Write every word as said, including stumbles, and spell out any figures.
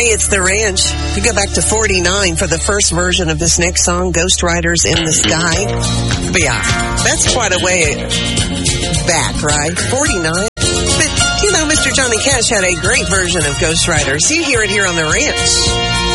Hey, it's The Ranch. We go back to forty-nine for the first version of this next song, Ghost Riders in the Sky. But yeah, that's quite a way back, right? forty-nine. But, you know, Mister Johnny Cash had a great version of Ghost Riders. You hear it here on The Ranch.